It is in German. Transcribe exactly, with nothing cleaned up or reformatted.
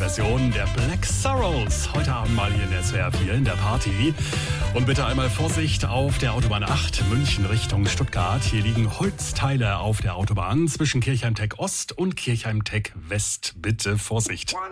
Version der Black Sorrows. Heute Abend mal hier in der S W R vier in der Party. Und bitte einmal Vorsicht auf der Autobahn acht, München Richtung Stuttgart. Hier liegen Holzteile auf der Autobahn zwischen Kirchheim-Teck Ost und Kirchheim-Teck West. Bitte Vorsicht.